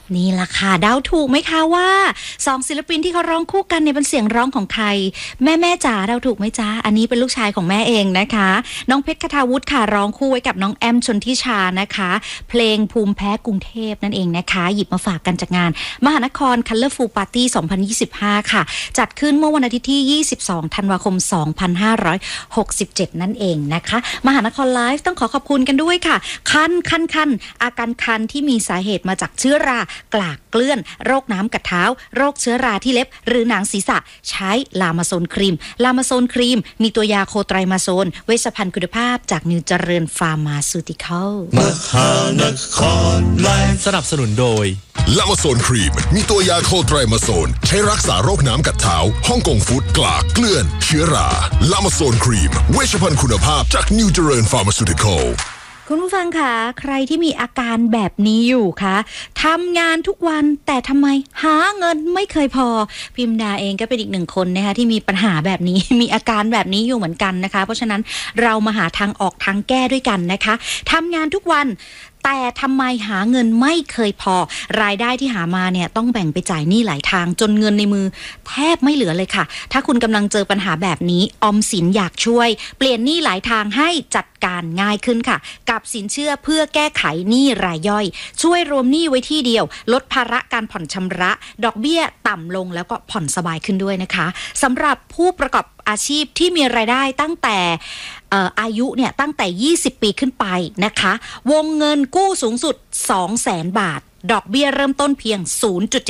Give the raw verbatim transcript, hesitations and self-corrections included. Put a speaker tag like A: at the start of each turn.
A: นี่ล่ะค่ะเดาถูกไหมคะว่าสองศิลปินที่เขาร้องคู่กันเนี่ยเป็นเสียงร้องของใครแม่แม่จ๋าเดาถูกไหมจ๊ะอันนี้เป็นลูกชายของแม่เองนะคะน้องเพชรคทาวุฒิค่ะร้องคู่ไว้กับน้องแอมชนทิชานะคะเพลงภูมิแพ้กรุงเทพนั่นเองนะคะหยิบมาฝากกันจากงานมหานคร Colorful Party สองพันยี่สิบห้าค่ะจัดขึ้นเมื่อวันอาทิตย์ที่ยี่สิบสองธันวาคมสองพันห้าร้อยหกสิบเจ็ดนั่นเองนะคะมหานครไลฟ์ต้องขอขอบคุณกันด้วยค่ะคันคันคันอาการคันที่มีสาเหตุมาจากเชื้อรากลากเกลื่อนโรคน้ำกัดเท้าโรคเชื้อราที่เล็บหรือหนังศีรษะใช้ลามาโซนครีมลามาโซนครีมมีตัวยาโคไตรมาโซนเวชภัณฑ์คุณภาพจากนิวเจริญฟาร์มาซูติคอล
B: มหานครไลฟ์สนับสนุนโดย
C: ลามาโซนครีมมีตัวยาโคไตรมาโซนใช้รักษาโรคน้ำกัดเท้าฮ่องกงฟุตกลากเกลื่อนเชื้อราลามาโซนครีมเวชภัณฑ์คุณภาพจากนิวเจริญฟาร์มาซูติคอล
A: คุณผู้ฟังคะใครที่มีอาการแบบนี้อยู่คะทำงานทุกวันแต่ทำไมหาเงินไม่เคยพอพิมดาเองก็เป็นอีกหนึ่งคนนะคะที่มีปัญหาแบบนี้ มีอาการแบบนี้อยู่เหมือนกันนะคะเพราะฉะนั้นเรามาหาทางออกทางแก้ด้วยกันนะคะทำงานทุกวันแต่ทำไมหาเงินไม่เคยพอรายได้ที่หามาเนี่ยต้องแบ่งไปจ่ายหนี้หลายทางจนเงินในมือแทบไม่เหลือเลยค่ะถ้าคุณกำลังเจอปัญหาแบบนี้ออมสินอยากช่วยเปลี่ยนหนี้หลายทางให้จัดการง่ายขึ้นค่ะกับสินเชื่อเพื่อแก้ไขหนี้รายย่อยช่วยรวมหนี้ไว้ที่เดียวลดภาระการผ่อนชำระดอกเบี้ยต่ำลงแล้วก็ผ่อนสบายขึ้นด้วยนะคะสำหรับผู้ประกอบอาชีพที่มีรายได้ตั้งแต่อายุเนี่ยตั้งแต่ยี่สิบปีขึ้นไปนะคะวงเงินกู้สูงสุด สองแสน บาทดอกเบี้ยเริ่มต้นเพียง ศูนย์จุด